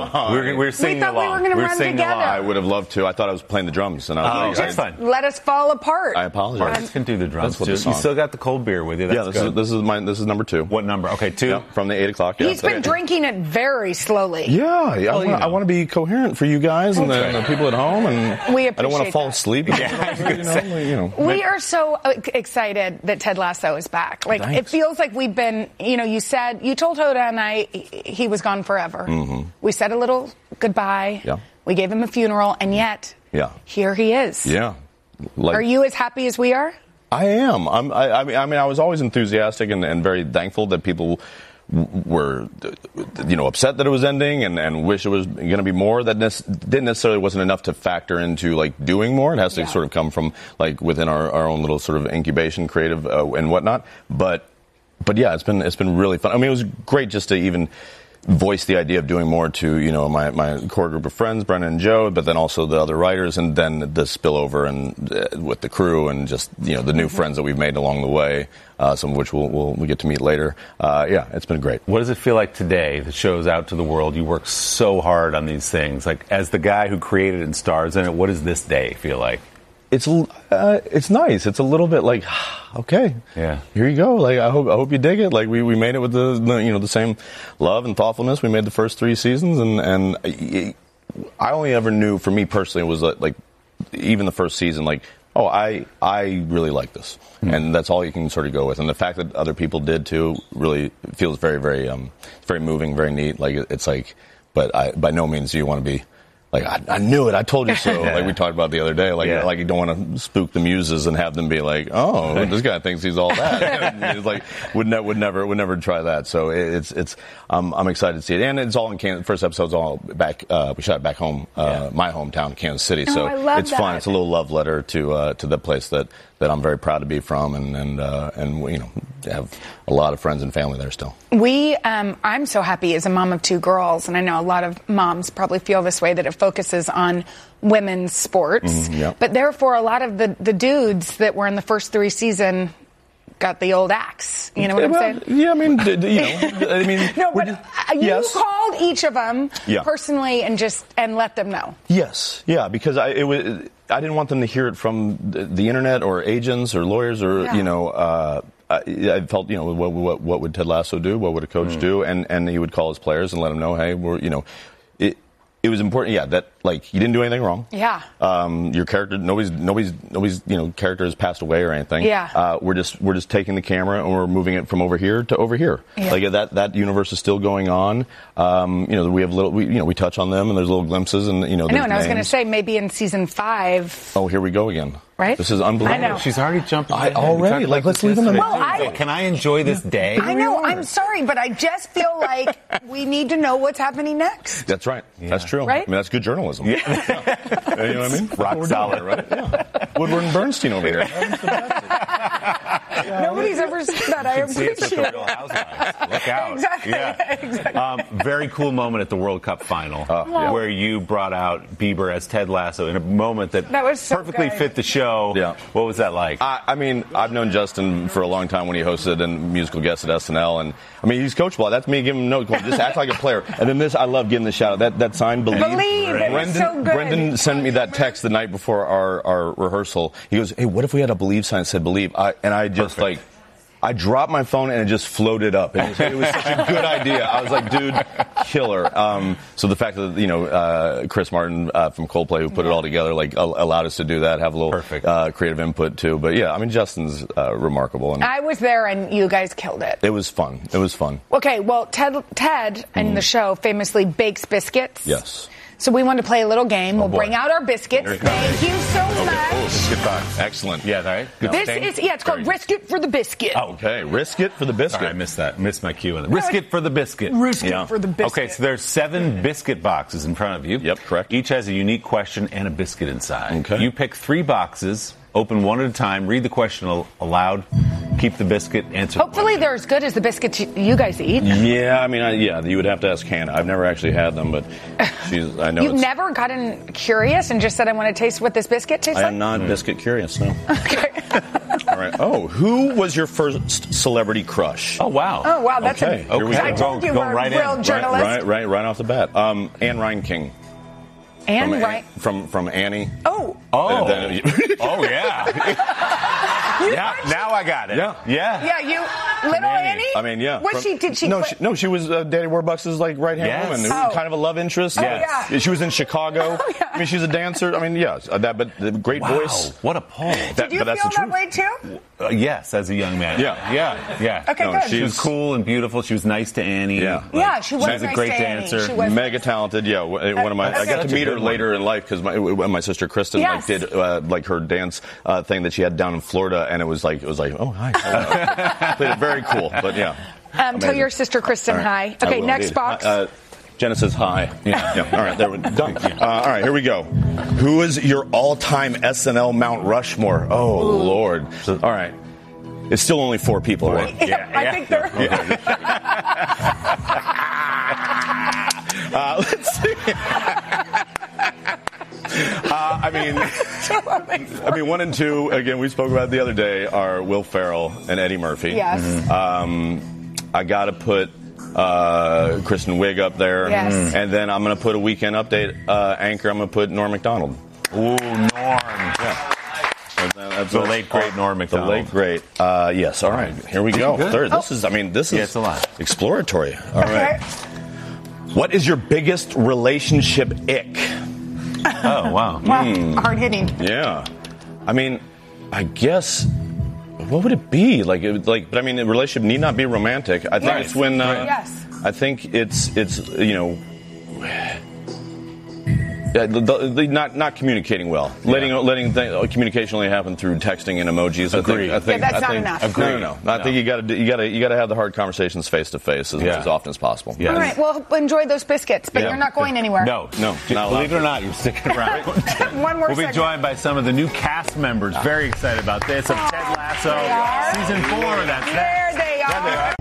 We were singing thought along. we were going to run together. I would have loved to. I thought I was playing the drums, and I was that's fine. Let us fall apart. I apologize. Marcus can do the drums. That's what too. the song. You still got the cold beer with you. That's good. This is number 2. What number? Okay, 2. Yeah, from the 8 o'clock. Yeah. He's been drinking it very slowly. Yeah, I want to be coherent for you guys and the people at home, and We I don't want to appreciate fall that. asleep. We are so excited that Ted Lasso is back. Like, Thanks. it feels like we've been, you told Hoda and I he was gone forever. Mm-hmm. We said a little goodbye. Yeah. We gave him a funeral, and yet here he is. Yeah. Are you as happy as we are? I am. I mean, I was always enthusiastic and very thankful that people were, upset that it was ending and wish it was going to be more. That didn't necessarily wasn't enough to factor into doing more. It has to sort of come from within our own little sort of incubation, creative and whatnot. But yeah, it's been really fun. I mean, it was great just to even voice the idea of doing more to my core group of friends, Brennan and Joe, but then also the other writers, and then the spillover and with the crew and just the new friends that we've made along the way, some of which we'll get to meet later. It's been great. What does it feel like today? The show's out to the world. You work so hard on these things. As the guy who created and stars in it, what does this day feel like? It's nice. It's a little bit okay, yeah, here you go. I hope you dig it. We made it with the same love and thoughtfulness we made the first 3 seasons, and I only ever knew, for me personally, it was even the first season, I really like this, and that's all you can sort of go with. And the fact that other people did too really feels very, very, very moving, very neat. But by no means do you want to be. I knew it. I told you so. We talked about the other day. You don't want to spook the muses and have them be oh, this guy thinks he's all that. It's would never try that. So it's. I'm excited to see it, and it's all in Kansas. First episode's all back. We shot it back home, my hometown, Kansas City. So it's fun. It's a little love letter to the place that I'm very proud to be from, and have a lot of friends and family there still. I'm so happy as a mom of 2 girls, and I know a lot of moms probably feel this way, that it focuses on women's sports. But therefore, a lot of the dudes that were in the first 3 seasons got the old axe. You know what I'm saying? Yeah, I mean, No, but you called each of them personally and let them know. Yes, yeah, because I didn't want them to hear it from the internet or agents or lawyers or I felt what would Ted Lasso do? What would a coach do? And he would call his players and let them know, hey, it was important, that you didn't do anything wrong. Yeah. Your character, nobody's character has passed away or anything. Yeah. We're just taking the camera and we're moving it from over here to over here. Yeah. That universe is still going on. We have we touch on them and there's little glimpses and I know, and I was going to say maybe in season 5. Oh, here we go again. Right? This is unbelievable. I know. She's already jumping. Already? Let's leave them in. Can I enjoy this day? I know. I'm sorry, but I just feel like we need to know what's happening next. That's right. Yeah. That's true. Right? I mean, that's good journalism. Yeah. You know what I mean? Rock solid, right? Yeah. Woodward and Bernstein over here. Nobody's ever said that. I appreciate it. Look out. Exactly. Yeah. Exactly. Very cool moment at the World Cup final where you brought out Bieber as Ted Lasso in a moment that was so perfectly good. fit the show. Yeah. What was that like? I mean, I've known Justin for a long time when he hosted and musical guest at SNL, and I mean, he's coachable. That's me giving him notes. Just act like a player. And then this, I love getting the shout out. That sign, Believe. It was so good. Brendan sent me that text the night before our rehearsal. He goes, "Hey, what if we had a Believe sign that said Believe?" I just I dropped my phone and it just floated up. It was such a good idea. I was like, dude, killer. So the fact that, Chris Martin from Coldplay, who put it all together, allowed us to do that, have a little creative input too. But yeah, I mean, Justin's remarkable. And I was there and you guys killed it. It was fun. Okay, well, Ted in the show famously bakes biscuits. Yes. So we want to play a little game. We'll bring out our biscuits. Thank you so much. Biscuit box. Excellent. Yeah, right? It's called Risk It for the Biscuit. Oh, okay, Risk It for the Biscuit. Sorry, I missed that. Missed my cue. Risk It for the Biscuit. Risk It for the Biscuit. Okay, so there's 7 biscuit boxes in front of you. Yep, correct. Each has a unique question and a biscuit inside. Okay. You pick 3 boxes, open one at a time, read the question aloud, keep the biscuit, answer. Hopefully they're as good as the biscuits you guys eat. Yeah, I mean, you would have to ask Hannah. I've never actually had them, but I know. You've never gotten curious and just said, I want to taste what this biscuit tastes like? I am not biscuit curious, no. Okay. All right, right. Oh, who was your first celebrity crush? Oh, wow. Oh, wow. That's Okay. Here we go. I told you we're right real in. journalists. Right off the bat. Anne Ryan King. And right. From Annie. Oh. Oh. Then- Oh, yeah. Yeah, now I got it. Yeah. Yeah, you little Annie? I mean, yeah. Was she? Did she? No, quit? she was Daddy Warbucks' like right-hand Yes. woman. It was kind of a love interest. Yes. yeah. She was in Chicago. Oh, yeah. I mean, she's a dancer. I mean, yeah, but the great Wow. voice. What a pull. Did you but that's feel the that truth. way too? Yes, as a young man. Yeah. Okay, No, good. She was cool and beautiful. She was nice to Annie. Yeah. Yeah, she was She's a nice great to Annie. dancer. She was Mega talented, yeah. One of my, I got Such to a meet her good one. later in life because my sister Kristen Yes. did like her dance thing that she had down in Florida, and it was like oh hi, played it very cool, but yeah. Tell Amazing. your sister Kristen All right. hi. I Okay, will next indeed. box. Jenna says hi. Yeah. All right, there we done. All right, here we go. Who is your all-time SNL Mount Rushmore? Oh Lord. All right. It's still only 4 people, right? I think they're. Let's see. I mean, 1 and 2. Again, we spoke about it the other day. Are Will Ferrell and Eddie Murphy? Yes. I got to put Kristen Wiig up there, Yes. and then I'm going to put a Weekend Update anchor. I'm going to put Norm Macdonald. Ooh, Norm. Yeah. That's The late, great Norm Macdonald. The late great. Yes. All right. Here we go. Good. Third. This is. Yeah, it's a lot. Exploratory. All right. Okay. What is your biggest relationship ick? Oh, wow. Wow, hard hitting. Yeah. I mean, I guess. What would it be but I mean, a relationship need not be romantic. I think Right. it's when. Yes. I think it's not communicating well. Letting communication only happen through texting and emojis. Agreed. I think, Yeah, that's I not think, enough. Agreed. No. I think you got to have the hard conversations face to face as often as possible. Yeah. All right, well, enjoy those biscuits, but Yeah. you're not going anywhere. No. not Believe it or allowed. not, you're sticking around. One more We'll be segment. joined by some of the new cast members. Very excited about this. Of Ted Lasso. They are. Season 4. That's There they are. There they are.